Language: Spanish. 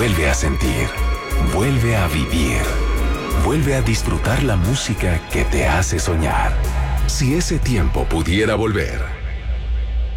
Vuelve a sentir, vuelve a vivir, vuelve a disfrutar la música que te hace soñar. Si ese tiempo pudiera volver,